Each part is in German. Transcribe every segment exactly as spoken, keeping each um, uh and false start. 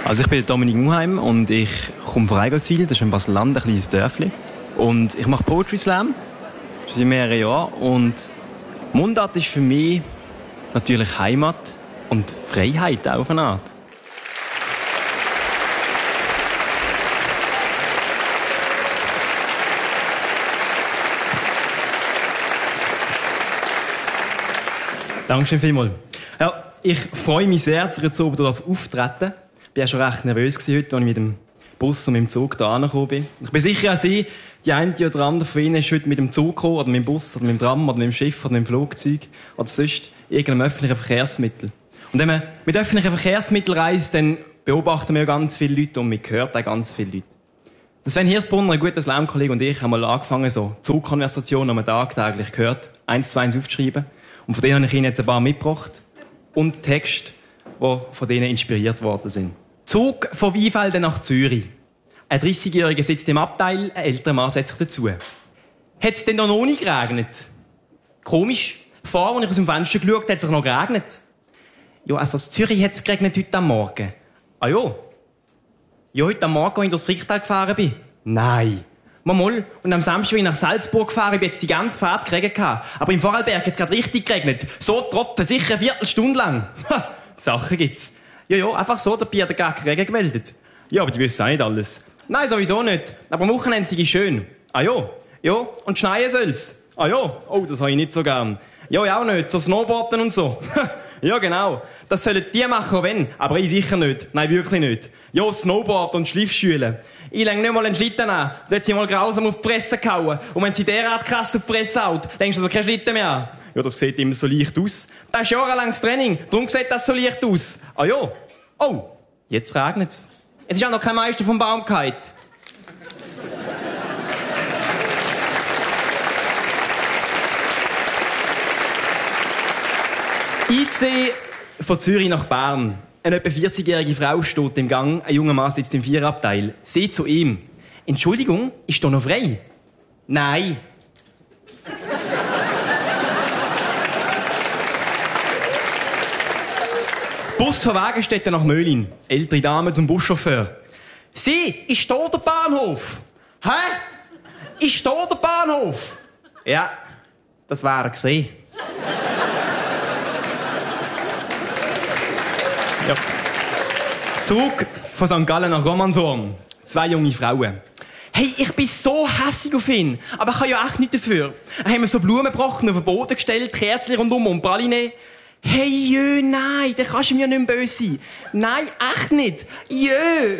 Also ich bin Dominik Muheim und ich komme von Eigolzwil, das ist in Basel-Land, ein kleines Dörfli. Und ich mache Poetry Slam, schon seit mehreren Jahren. Und Mundart ist für mich natürlich Heimat und Freiheit auf eine Art. Dankeschön vielmals. Ja, ich freue mich sehr, dass ich jetzt oben auftreten darf. Ich war ja schon recht nervös heute, als ich mit dem Bus und mit dem Zug hier angekommen bin. Ich bin sicher auch Sie, die eine oder andere von Ihnen ist heute mit dem Zug gekommen, oder mit dem Bus, oder mit dem Tram, oder mit dem Schiff, oder mit dem Flugzeug, oder sonst irgendeinem öffentlichen Verkehrsmittel. Und wenn man mit öffentlichen Verkehrsmitteln reist, dann beobachten wir ja ganz viele Leute und man hört auch ganz viele Leute. Das Sven Hirsbrunner, ein guter Slam-Kollege und ich, haben mal angefangen, so Zugkonversationen am Tag täglich gehört, eins zu eins aufzuschreiben. Und von denen habe ich Ihnen jetzt ein paar mitgebracht. Und Texte, die von denen inspiriert worden sind. Zug von Weinfelden nach Zürich. Ein dreißigjähriger sitzt im Abteil, ein älterer Mann setzt sich dazu. Hat es denn noch nicht geregnet? Komisch. Vorher, als ich aus dem Fenster geschaut habe, hat es noch geregnet. Ja, also in Zürich hat es geregnet heute am Morgen. Ah ja. Ja, heute am Morgen, als ich durchs Frichtal gefahren bin. Nein. Mal, mal. Und am Samstag, als ich nach Salzburg gefahren bin, hat es die ganze Fahrt geregnet. Aber im Vorarlberg hat es gerade richtig geregnet. So Tropfen, sicher eine Viertelstunde lang. Ha, Sachen gibt's. Ja, ja, einfach so, der Bier hat gar keinen Regen gemeldet. Ja, aber die wissen auch nicht alles. Nein, sowieso nicht. Aber am Wochenende ist schön. Ah ja. Ja, und schneien soll's. Ah ja. Oh, das habe ich nicht so gern. Ja, ja auch nicht. So Snowboarden und so. Ja, genau. Das sollen die machen, wenn. Aber ich sicher nicht. Nein, wirklich nicht. Ja, Snowboard und Schliffschüle. Ich lege nicht mal einen Schlitten an. Da hat sie mal grausam auf die Fresse gehauen. Und wenn sie derart krass auf die Fresse haut, denkst du so kein Schlitten mehr an. Ja, das sieht immer so leicht aus. Das ist jahrelanges Training. Darum sieht das so leicht aus. Ah ja. Oh, jetzt regnet's. Es ist auch noch kein Meister vom Baum gefallen. I C von Zürich nach Bern. Eine etwa vierzigjährige Frau steht im Gang, ein junger Mann sitzt im Viererabteil. Sie zu ihm. Entschuldigung, ist da noch frei? Nein. Bus von Wagenstetten nach Möhlin. Ältere Dame zum Buschauffeur. Sie, ist da der Bahnhof? Hä? Ist da der Bahnhof? Ja, das wäre gesehen. Ja. Zug von Sankt Gallen nach Romanshorn. Zwei junge Frauen. Hey, ich bin so hässig auf ihn. Aber ich kann ja echt nichts dafür. Er hat mir so Blumenbrocken auf den Boden gestellt, Kerzchen rundum und Praline. Hey, jö, nein, da kannst du mir nicht mehr böse sein. Nein, echt nicht. Jö.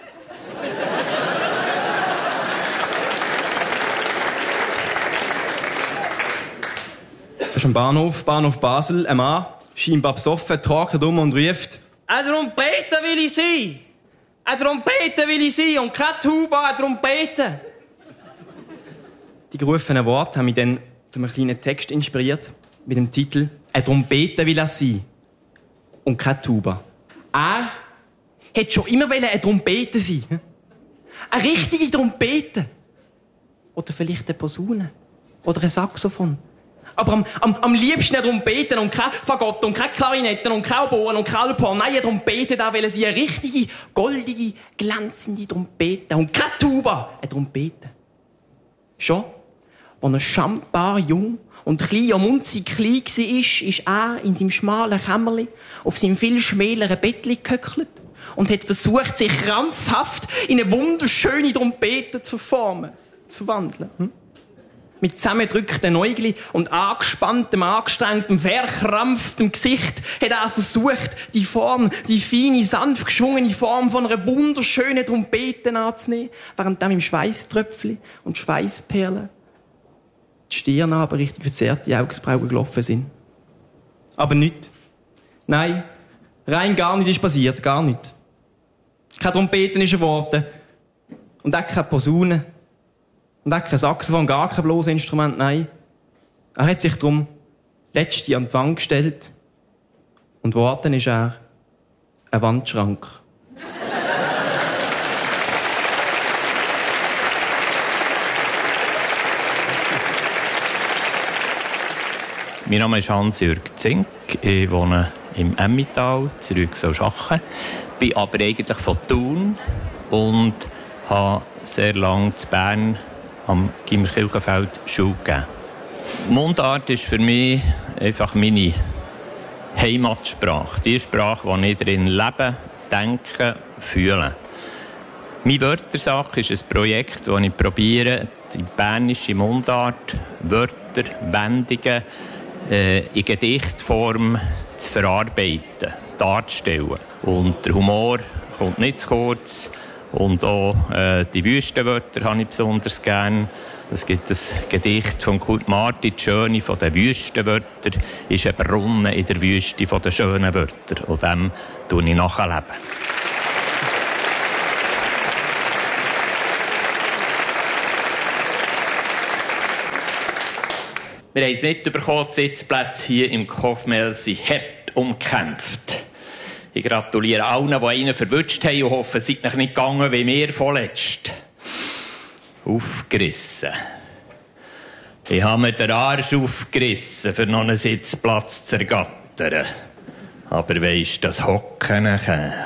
Das ist am Bahnhof, Bahnhof Basel, ein Mann, scheinbar besoffen, tragt um und ruft: Eine Trompete will ich sein! Eine Trompete will ich sein! Und keine Tuba, eine Trompete! Die gerufenen Worte haben mich dann zu einem kleinen Text inspiriert, mit dem Titel «Eine Trompete will er sein!» und keine Tuba. Er hätte schon immer eine Trompete sein. Eine richtige Trompete. Oder vielleicht eine Posaune. Oder ein Saxophon. Aber am, am, am liebsten eine Trompete und keine Fagotto und keine Klarinetten und keine Oboen und keine Alphorn. Nein, eine Trompete, da will sie eine richtige, goldige, glänzende Trompete. Und keine Tuba, eine Trompete. Schon, als er schambar jung und klein und munzig klein war, ist er in seinem schmalen Kämmerli auf seinem viel schmäleren Bettli gehöckelt und hat versucht, sich krampfhaft in eine wunderschöne Trompete zu formen, zu wandeln. Hm? Mit zusammengedrückten Äugli und angespanntem, angestrengtem, verkrampftem Gesicht hat er versucht, die Form, die feine, sanft geschwungene Form von einer wunderschönen Trompete anzunehmen, während dann im Schweißtröpfchen und Schweißperlen die Stirn aber richtig verzerrt, die Augenbrauen gelaufen sind. Aber nichts. Nein, rein gar nichts ist passiert, gar nichts. Keine Trompeten ist geworden. Und auch keine Posaune. Und auch kein Saxophon, gar kein bloßes Instrument, nein. Er hat sich darum letzte an die Wand gestellt. Und geworden ist er ein Wandschrank. Mein Name ist Hans-Jürg Zink. Ich wohne im Emmental, zurück zu arbeiten. Bin aber eigentlich von Thun und habe sehr lange in Bern am Gimmerkirchenfeld Schule gegeben. Mundart ist für mich einfach meine Heimatsprache. Die Sprache, in der ich drin lebe, denke, fühle. Mein Wörtersack ist ein Projekt, das ich probiere, die bernische Mundart, Wörter, Wendungen äh, in Gedichtform zu verarbeiten, darzustellen. Und der Humor kommt nicht zu kurz. Und auch äh, die Wüstenwörter habe ich besonders gern. Es gibt ein Gedicht von Kurt Marti, die Schöne von den Wüstenwörtern, ist ein Brunnen in der Wüste von den schönen Wörtern. Und dem tue ich nachleben. Wir haben es mitbekommen, die Sitzplätze hier im Kofmel sind hart umkämpft. Ich gratuliere allen, die einen verwünscht haben und hoffe, es sei nicht gegangen wie mir vorletzt. Aufgerissen. Ich habe mir den Arsch aufgerissen, für noch einen Sitzplatz zu ergattern. Aber weisst, das Hocken nachher.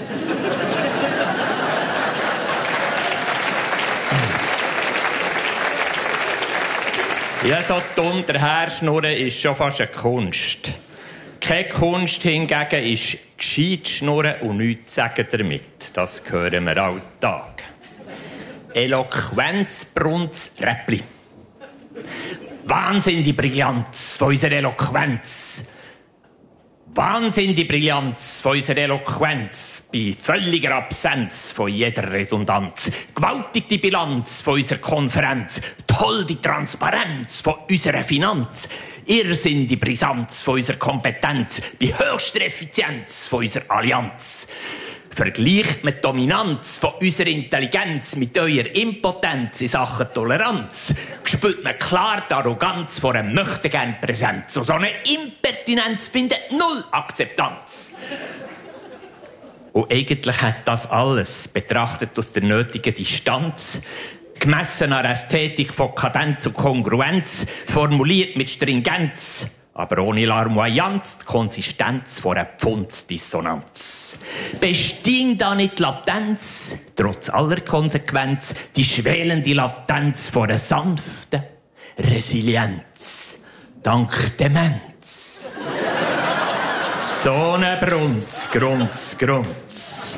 Ja, so dumm daherschnurren ist schon fast eine Kunst. Keine Kunst hingegen ist gescheit schnurren und nichts sagen damit. Das hören wir alltag. Eloquenz, Brunz, Räppli. Wahnsinn die Brillanz von unserer Eloquenz. Wahnsinn die Brillanz von unserer Eloquenz bei völliger Absenz von jeder Redundanz. Gewaltig die Bilanz von unserer Konferenz. Toll die Transparenz von unserer Finanz. Irrsinn die Brisanz von unserer Kompetenz. Bei höchster Effizienz von unserer Allianz. Vergleicht mit Dominanz von unserer Intelligenz mit eurer Impotenz in Sachen Toleranz, spürt man klar die Arroganz vor einem Möchtegern-Präsenz. Und so eine Impertinenz findet null Akzeptanz. Und eigentlich hat das alles, betrachtet aus der nötigen Distanz, gemessen an Ästhetik von Kadenz und Kongruenz, formuliert mit Stringenz, aber ohne Larmoyanz, die Konsistenz von einer Pfundsdissonanz. Bestehen da nicht Latenz, trotz aller Konsequenz, die schwelende Latenz von einer sanften Resilienz, dank Demenz. So ne Brunz, Grunz, Grunz.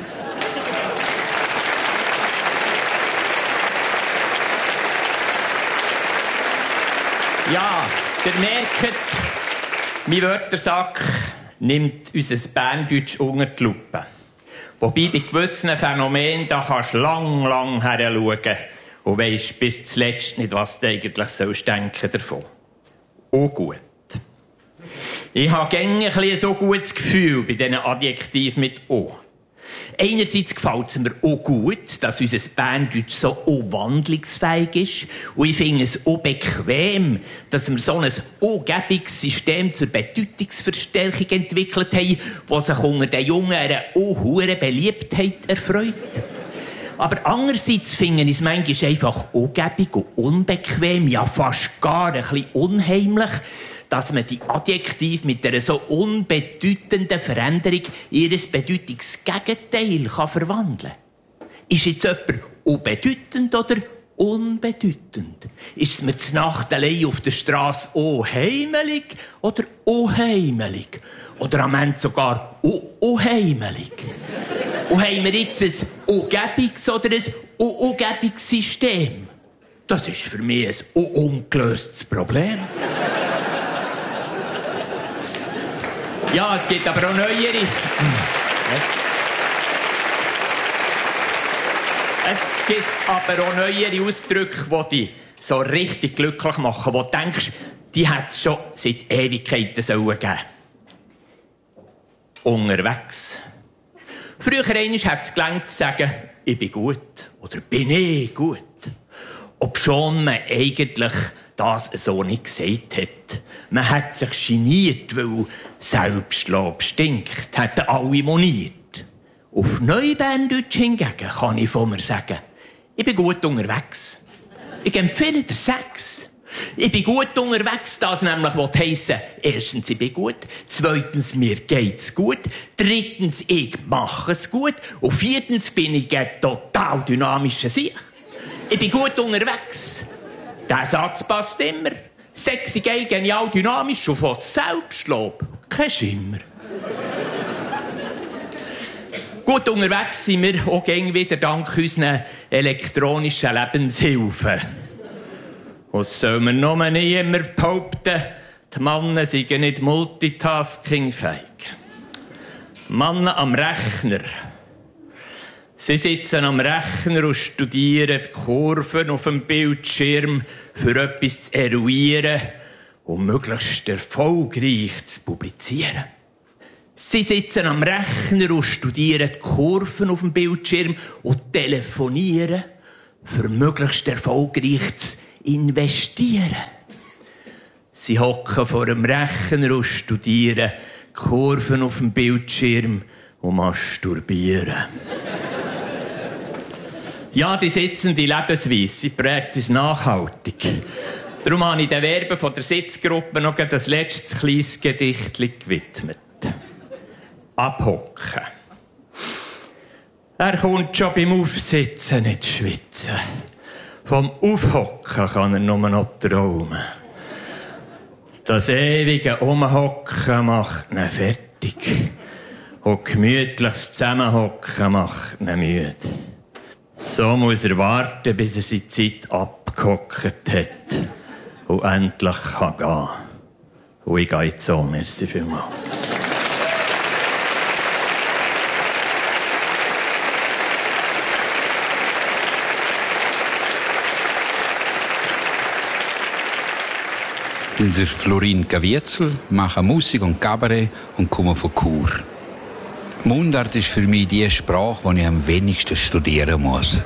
Ja, ihr merkt, mein Wörtersack nimmt unser Berndeutsch unter die Lupe. Wobei bei gewissen Phänomenen, da kannst du lang, lang heranschauen und weisst bis zuletzt nicht, was du eigentlich sollst denken davon. Auch gut. Ich habe gerne ein so gutes Gefühl bei diesen Adjektiven mit «o». Einerseits gefällt es mir auch gut, dass unser Berndeutsch so auch wandlungsfähig ist. Und ich finde es auch bequem, dass wir so ein angebiges System zur Bedeutungsverstärkung entwickelt haben, das sich unter den Jungen eine auch hohe Beliebtheit erfreut. Aber andererseits finde ich es manchmal einfach angebig und unbequem, ja fast gar ein bisschen unheimlich, dass man die Adjektive mit einer so unbedeutenden Veränderung in ihr Bedeutungsgegenteil kann verwandeln kann. Ist jetzt jemand unbedeutend oder unbedeutend? Ist es mir zur Nacht allein auf der Straße unheimelig oder unheimelig? Oder am Ende sogar unheimelig? Und haben wir jetzt ein ungebiges oder ein ungebiges System? Das ist für mich ein ungelöstes Problem. Ja, es gibt aber auch neuere. Es gibt aber auch neuere Ausdrücke, die dich so richtig glücklich machen, wo du denkst, die hat es schon seit Ewigkeiten sollen geben. Unterwegs. Früher einmal hat es gelangt zu sagen, ich bin gut oder bin ich gut. Obschon man eigentlich das so nicht gesagt hat. Man hat sich geniert, weil Selbstlob stinkt, hätten alle moniert. Auf Neuberndeutsch hingegen kann ich von mir sagen, ich bin gut unterwegs. Ich empfehle dir Sex. Ich bin gut unterwegs, das nämlich heissen, erstens, ich bin gut, zweitens, mir geht's gut, drittens, ich mache es gut und viertens bin ich ein total dynamischer Sieg. Ich bin gut unterwegs. Der Satz passt immer. Sexy, geil, genial, dynamisch und von Selbstlob. Kein Schimmer. Gut unterwegs sind wir auch gäng wieder dank unseren elektronischen Lebenshilfen. Was soll man nur nicht immer behaupten, die Männer seien nicht multitaskingfähig. Männer am Rechner. Sie sitzen am Rechner und studieren die Kurven auf dem Bildschirm, für etwas zu eruieren und möglichst erfolgreich zu publizieren. Sie sitzen am Rechner und studieren die Kurven auf dem Bildschirm und telefonieren, für möglichst erfolgreich zu investieren. Sie hocken vor dem Rechner und studieren die Kurven auf dem Bildschirm und masturbieren. Ja, die sitzende Lebensweise, sie prägt uns nachhaltig. Darum habe ich den Verben von der Sitzgruppe noch ein letztes kleines Gedicht gewidmet. Abhocken. Er kommt schon beim Aufsitzen nicht schwitzen. Vom Aufhocken kann er nur noch träumen. Das ewige Umhocken macht ihn fertig. Und gemütliches Zusammenhocken macht ihn müde. So muss er warten, bis er seine Zeit abgehockt hat und endlich kann gehen. Und ich gehe jetzt so. Merci vielmals. Ich bin der Florin Caviezel, mache Musik und Kabarett und komme von Chur. Mundart ist für mich die Sprache, die ich am wenigsten studieren muss.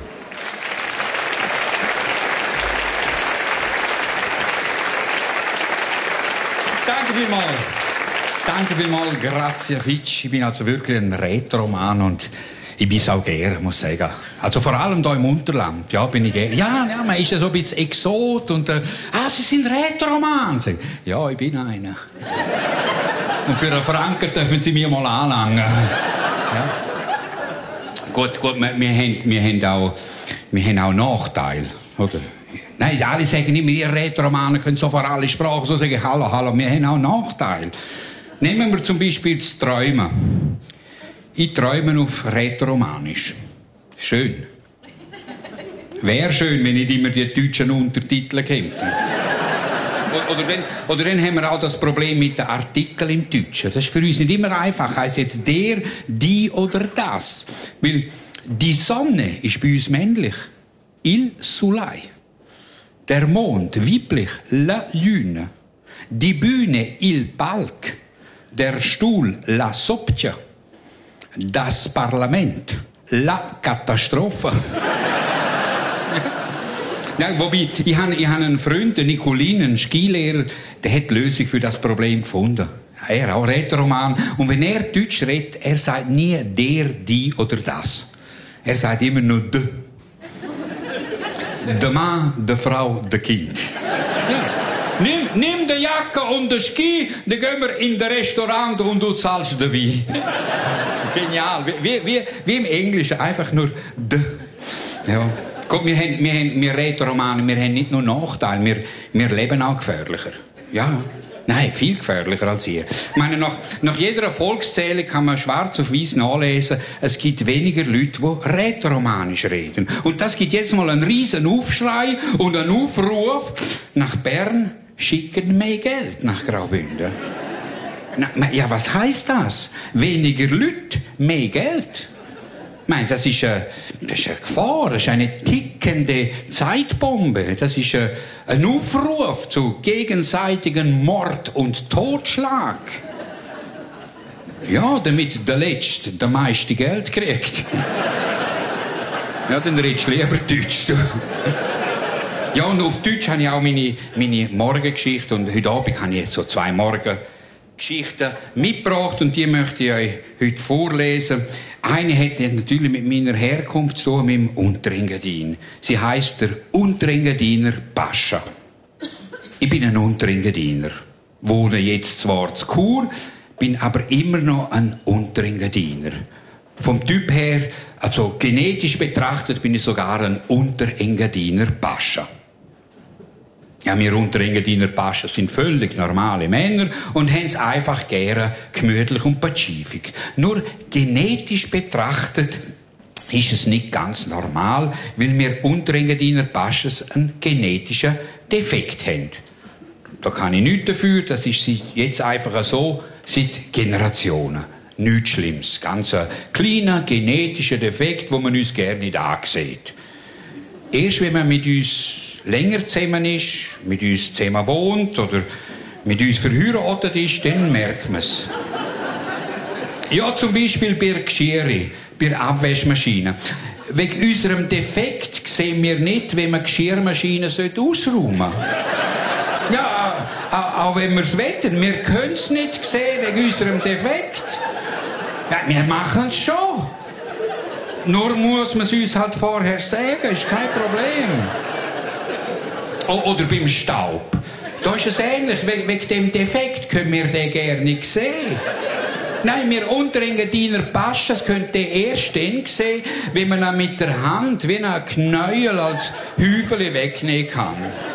Danke vielmals. Danke vielmals, grazie Fitch. Ich bin also wirklich ein Rätoroman und ich bin es auch gerne, muss ich sagen. Also vor allem hier im Unterland, ja, bin ich gerne. Ja, ja, man ist ja so ein bisschen Exot und, äh, ah, Sie sind Rätoroman. Ja, ich bin einer. Und für einen Franken dürfen Sie mir mal anlangen. Ja. Gut, gut, wir, wir, haben, wir, haben auch, wir haben auch Nachteile, oder? Nein, alle sagen immer, ihr Rätoromanen können so für alle Sprachen so sagen, hallo, hallo, wir haben auch Nachteile. Nehmen wir zum Beispiel das Träumen. Ich träume auf Rätoromanisch. Schön. Wäre schön, wenn nicht immer die deutschen Untertitel kämen. Oder dann, oder dann haben wir auch das Problem mit den Artikeln im Deutschen. Das ist für uns nicht immer einfach. Heißt jetzt der, die oder das. Weil die Sonne ist bei uns männlich. Il Soleil. Der Mond, weiblich, la Lune. Die Bühne, il Palc. Der Stuhl, la Soppia. Das Parlament, la Katastrophe. Ja, wobei, ich habe ich hab einen Freund, den Nicolin, einen Skilehrer, der hat die Lösung für das Problem gefunden. Er auch Rätoroman. Und wenn er Deutsch redet, er sagt nie der, die oder das. Er sagt immer nur de. Der Mann, der Frau, der Kind. Ja. Nimm, nimm die Jacke und den Ski, dann gehen wir in das Restaurant und du zahlst den Wein. Genial. Wie, wie, wie im Englischen, einfach nur de. Ja. Guck, wir haben, wir haben, wir Rätoromanen, wir haben nicht nur Nachteile, wir, wir leben auch gefährlicher. Ja. Nein, viel gefährlicher als ihr. Ich meine, nach, nach jeder Erfolgszählung kann man schwarz auf weiß nachlesen, es gibt weniger Leute, die rätoromanisch reden. Und das gibt jetzt mal einen riesen Aufschrei und einen Aufruf. Nach Bern schicken mehr Geld nach Graubünden. Na, ja, was heißt das? Weniger Leute, mehr Geld. Ich meine, das ist, eine, das ist eine Gefahr, das ist eine tickende Zeitbombe, das ist eine, ein Aufruf zu gegenseitigen Mord und Totschlag. Ja, damit der Letzte der meiste Geld kriegt. Ja, dann redest du lieber Deutsch. Du. Ja, und auf Deutsch habe ich auch meine, meine Morgengeschichte und heute Abend habe ich so zwei Morgengeschichten mitgebracht und die möchte ich euch heute vorlesen. Eine hat natürlich mit meiner Herkunft zu tun, mit dem Unterengadin. Sie heisst der Unterengadiner Pascha. Ich bin ein Unterengadiner. Wohne jetzt zwar zu Chur, bin aber immer noch ein Unterengadiner. Vom Typ her, also genetisch betrachtet, bin ich sogar ein Unterengadiner Pascha. Ja, wir Unterengadiner Pascha sind völlig normale Männer und haben es einfach gerne gemütlich und pazifik. Nur genetisch betrachtet ist es nicht ganz normal, weil wir Unterengadiner Paschas einen genetischen Defekt haben. Da kann ich nichts dafür, das ist jetzt einfach so seit Generationen. Nichts Schlimmes. Ganz ein kleiner genetischer Defekt, wo man uns gerne nicht ansieht. Erst wenn man mit uns länger zusammen ist, mit uns zusammen wohnt oder mit uns verheiratet ist, dann merkt man es. Ja, zum Beispiel bei der Geschirre, bei der Abwaschmaschine. Wegen unserem Defekt sehen wir nicht, wenn man Geschirrmaschine ausräumen sollte. Ja, auch wenn wir es wetten, wir können es nicht sehen wegen unserem Defekt. Ja, wir machen es schon. Nur muss man es uns halt vorher sagen, ist kein Problem. O- oder beim Staub. Da ist es ähnlich, We- wegen dem Defekt können wir den gerne nicht sehen. Nein, wir Unterengadiner Paschas könnt ihr erst dann sehen, wenn man ihn mit der Hand wie ein Knäuel als Hüfeli wegnehmen kann.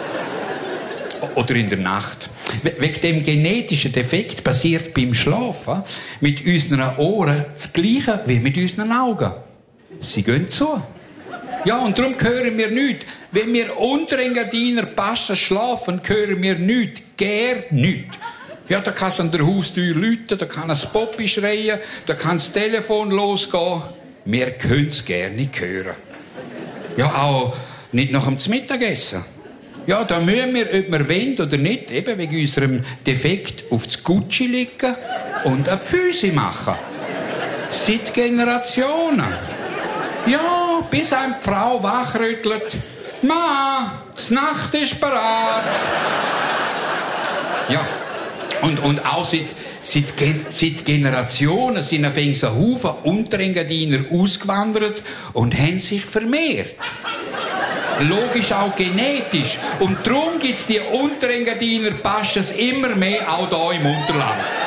Oder in der Nacht. Wegen dem genetischen Defekt passiert beim Schlafen mit unseren Ohren das Gleiche wie mit unseren Augen. Sie gehen zu. Ja, und darum hören wir nichts. Wenn wir Unterengadiner Paschas schlafen, hören wir nichts. Gär nichts. Ja, da kann es an der Haustür läuten, da kann ein Poppi schreien, da kann das Telefon losgehen. Wir können es gerne nicht hören. Ja, auch nicht nach dem Mittagessen. Ja, da müssen wir, ob wir wollen oder nicht, eben wegen unserem Defekt aufs Gucci liegen und eine Füße machen. Seit Generationen. Ja, bis eine Frau wachrüttelt. Ma, die Nacht ist bereit. Ja, und, und auch seit, seit, Gen- seit Generationen sind auf ein Haufen Unterengadiner ausgewandert und haben sich vermehrt. Logisch auch genetisch. Und darum gibt es die Unterengadiner Paschas immer mehr auch hier im Unterland.